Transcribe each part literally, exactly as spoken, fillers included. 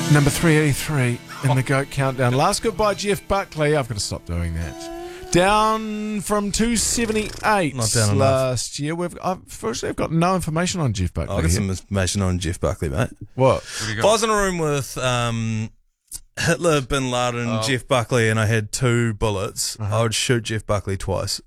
Number three eighty-three in the GOAT countdown. Last goodbye, Jeff Buckley. I've got to stop doing that. Down from two seventy-eight Not down last year. We've I've, firstly, I've got no information on Jeff Buckley. I've got here. some information on Jeff Buckley, mate. What? If I was in a room with um, Hitler, Bin Laden, oh. Jeff Buckley, and I had two bullets, uh-huh. I would shoot Jeff Buckley twice.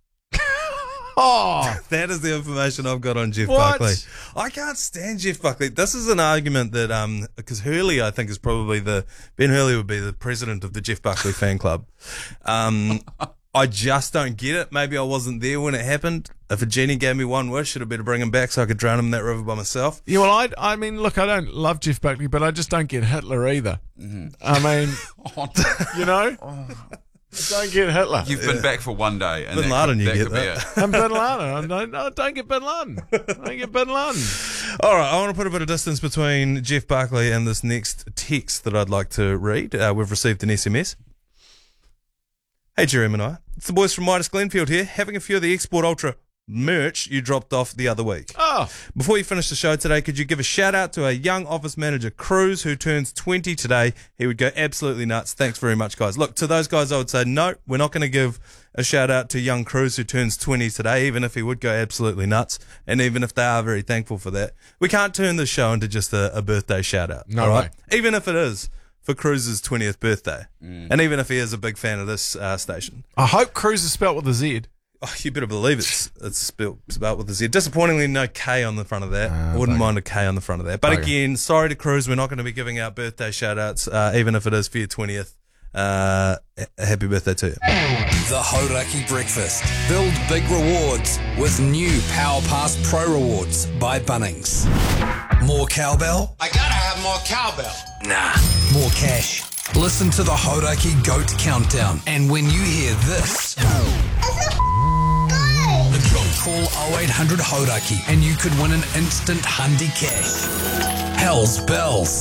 Oh, that is the information I've got on Jeff what? Buckley. I can't stand Jeff Buckley. This is an argument that, um, because Hurley, I think, is probably the, Ben Hurley would be the president of the Jeff Buckley fan club. Um, I just don't get it. Maybe I wasn't there when it happened. If a genie gave me one wish, it'd be to bring him back so I could drown him in that river by myself. Yeah, well, I, I mean, look, I don't love Jeff Buckley, but I just don't get Hitler either. Mm-hmm. I mean, you know? Oh. I don't get Hitler. You've been yeah. back for one day. And Bin Laden, you get that. And Bin Laden. I don't, I don't get Bin Laden. I don't get Bin Laden. All right, I want to put a bit of distance between Jeff Buckley and this next text that I'd like to read. Uh, we've received an S M S. Hey, Jeremy and I. It's the boys from Midas Glenfield here, having a few of the Export Ultra merch you dropped off the other week. Oh. Before you finish the show today, could you give a shout out to our young office manager, Cruz, who turns twenty today? He would go absolutely nuts. Thanks very much, guys. Look, to those guys, I would say, no, we're not going to give a shout out to young Cruz, who turns twenty today, even if he would go absolutely nuts, and even if they are very thankful for that. We can't turn this show into just a, a birthday shout out. No all right? way. Even if it is for Cruz's twentieth birthday, mm. and even if he is a big fan of this uh, station. I hope Cruz is spelt with a Z. Oh, you better believe it's it's spelled, spelled with a Z. Disappointingly, no K on the front of that. Uh, I wouldn't bugger. mind a K on the front of that. But Bugger. again, sorry to Cruz, we're not going to be giving out birthday shout-outs, uh, even if it is for your twentieth. Uh, happy birthday to you. The Hauraki Breakfast. Build big rewards with new Power Pass Pro Rewards by Bunnings. More cowbell? I gotta have more cowbell. Nah. More cash. Listen to the Hauraki Goat Countdown. And when you hear this... Call oh eight hundred Hauraki and you could win an instant Hundi cash. Hell's bells.